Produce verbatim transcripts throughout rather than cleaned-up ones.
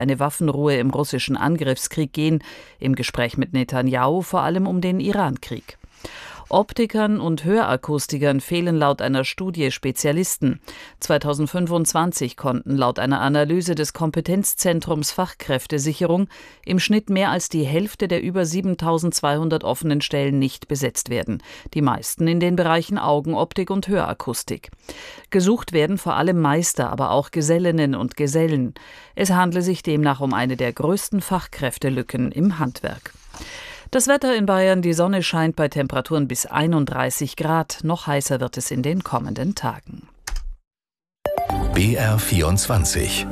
eine Waffenruhe im russischen Angriffskrieg gehen, im Gespräch mit Netanyahu vor allem um den Irankrieg. Optikern und Hörakustikern fehlen laut einer Studie Spezialisten. zweitausendfünfundzwanzig konnten laut einer Analyse des Kompetenzzentrums Fachkräftesicherung im Schnitt mehr als die Hälfte der über siebentausendzweihundert offenen Stellen nicht besetzt werden. Die meisten in den Bereichen Augenoptik und Hörakustik. Gesucht werden vor allem Meister, aber auch Gesellinnen und Gesellen. Es handle sich demnach um eine der größten Fachkräftelücken im Handwerk. Das Wetter in Bayern, die Sonne scheint bei Temperaturen bis einunddreißig Grad. Noch heißer wird es in den kommenden Tagen. B R vierundzwanzig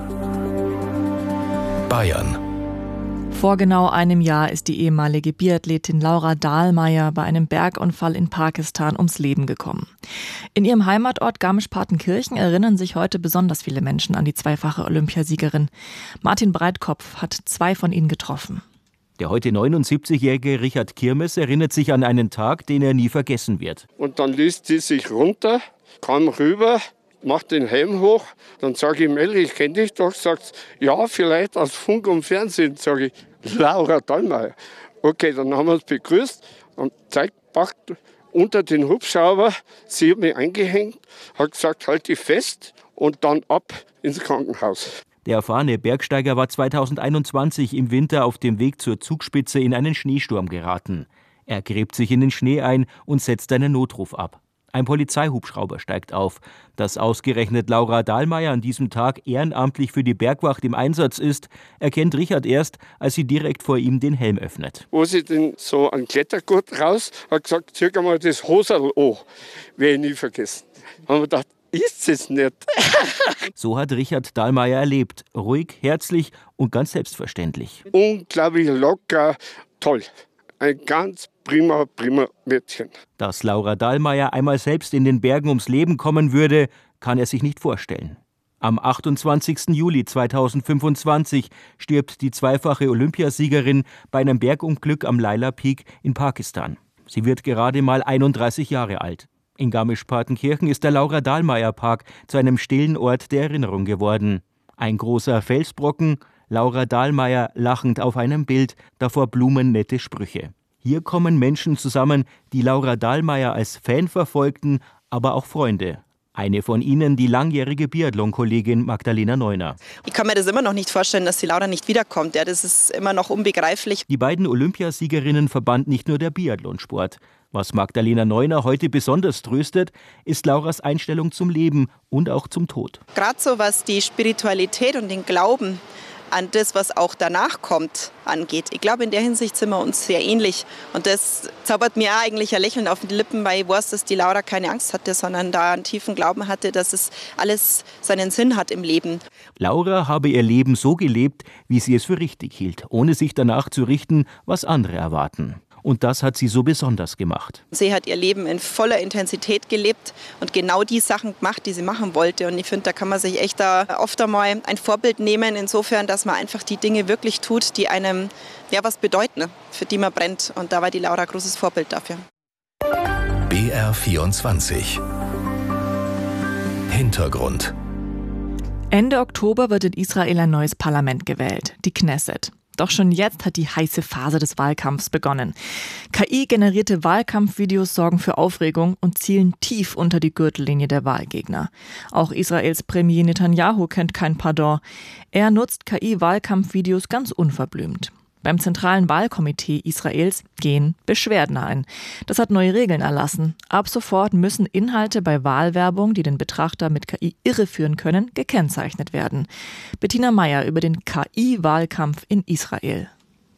Bayern. Vor genau einem Jahr ist die ehemalige Biathletin Laura Dahlmeier bei einem Bergunfall in Pakistan ums Leben gekommen. In ihrem Heimatort Garmisch-Partenkirchen erinnern sich heute besonders viele Menschen an die zweifache Olympiasiegerin. Martin Breitkopf hat zwei von ihnen getroffen. Der heute neunundsiebzigjährige Richard Kirmes erinnert sich an einen Tag, den er nie vergessen wird. Und dann ließ sie sich runter, kam rüber, macht den Helm hoch. Dann sage ich, Melli, ich kenne dich doch. Sagt ja, vielleicht aus Funk und Fernsehen. Sage ich, Laura Dahlmeier. Okay, dann haben wir uns begrüßt und zeigt, packt unter den Hubschrauber. Sie hat mich eingehängt, hat gesagt, halt dich fest und dann ab ins Krankenhaus. Der erfahrene Bergsteiger war zweitausendeinundzwanzig im Winter auf dem Weg zur Zugspitze in einen Schneesturm geraten. Er gräbt sich in den Schnee ein und setzt einen Notruf ab. Ein Polizeihubschrauber steigt auf. Dass ausgerechnet Laura Dahlmeier an diesem Tag ehrenamtlich für die Bergwacht im Einsatz ist, erkennt Richard erst, als sie direkt vor ihm den Helm öffnet. Wo sie denn so einen Klettergurt raus, hat gesagt, zieh mal das Hoserl an. Werde ich nie vergessen. Haben wir gedacht, ist es nicht. So hat Richard Dahlmeier erlebt. Ruhig, herzlich und ganz selbstverständlich. Unglaublich locker, toll. Ein ganz prima, prima Mädchen. Dass Laura Dahlmeier einmal selbst in den Bergen ums Leben kommen würde, kann er sich nicht vorstellen. Am achtundzwanzigsten Juli zweitausendfünfundzwanzig stirbt die zweifache Olympiasiegerin bei einem Bergunglück am Laila Peak in Pakistan. Sie wird gerade mal einunddreißig Jahre alt. In Garmisch-Partenkirchen ist der Laura-Dahlmeier-Park zu einem stillen Ort der Erinnerung geworden. Ein großer Felsbrocken, Laura Dahlmeier lachend auf einem Bild, davor blumennette Sprüche. Hier kommen Menschen zusammen, die Laura Dahlmeier als Fan verfolgten, aber auch Freunde. Eine von ihnen, die langjährige Biathlon-Kollegin Magdalena Neuner. Ich kann mir das immer noch nicht vorstellen, dass die Laura nicht wiederkommt. Ja, das ist immer noch unbegreiflich. Die beiden Olympiasiegerinnen verband nicht nur der Biathlonsport. Was Magdalena Neuner heute besonders tröstet, ist Lauras Einstellung zum Leben und auch zum Tod. Gerade so was die Spiritualität und den Glauben an das, was auch danach kommt, angeht. Ich glaube, in der Hinsicht sind wir uns sehr ähnlich. Und das zaubert mir auch eigentlich ein Lächeln auf die Lippen, weil ich weiß, dass die Laura keine Angst hatte, sondern da einen tiefen Glauben hatte, dass es alles seinen Sinn hat im Leben. Laura habe ihr Leben so gelebt, wie sie es für richtig hielt, ohne sich danach zu richten, was andere erwarten. Und das hat sie so besonders gemacht. Sie hat ihr Leben in voller Intensität gelebt und genau die Sachen gemacht, die sie machen wollte. Und ich finde, da kann man sich echt da oft einmal ein Vorbild nehmen, insofern, dass man einfach die Dinge wirklich tut, die einem ja was bedeuten, für die man brennt. Und da war die Laura ein großes Vorbild dafür. B R vierundzwanzig Hintergrund. Ende Oktober wird in Israel ein neues Parlament gewählt, die Knesset. Doch schon jetzt hat die heiße Phase des Wahlkampfs begonnen. K I-generierte Wahlkampfvideos sorgen für Aufregung und zielen tief unter die Gürtellinie der Wahlgegner. Auch Israels Premier Netanyahu kennt kein Pardon. Er nutzt K I-Wahlkampfvideos ganz unverblümt. Beim zentralen Wahlkomitee Israels gehen Beschwerden ein. Das hat neue Regeln erlassen. Ab sofort müssen Inhalte bei Wahlwerbung, die den Betrachter mit K I irreführen können, gekennzeichnet werden. Bettina Meyer über den K I-Wahlkampf in Israel.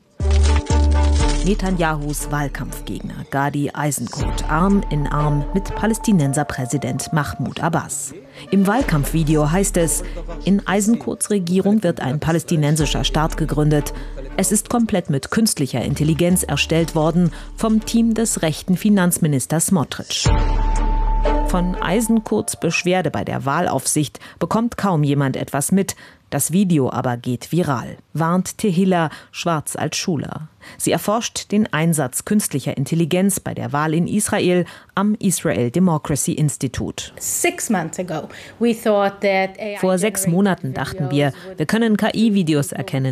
Netanyahus Wahlkampfgegner Gadi Eisenkot Arm in Arm mit Palästinenserpräsident Mahmoud Abbas. Im Wahlkampfvideo heißt es, in Eisenkots Regierung wird ein palästinensischer Staat gegründet. Es ist komplett mit künstlicher Intelligenz erstellt worden vom Team des rechten Finanzministers Smotrich. Von Eisenkots Beschwerde bei der Wahlaufsicht bekommt kaum jemand etwas mit. Das Video aber geht viral, warnt Tehila Schwarz als Schuler. Sie erforscht den Einsatz künstlicher Intelligenz bei der Wahl in Israel am Israel Democracy Institute. Vor sechs Monaten dachten wir, wir können K I-Videos erkennen,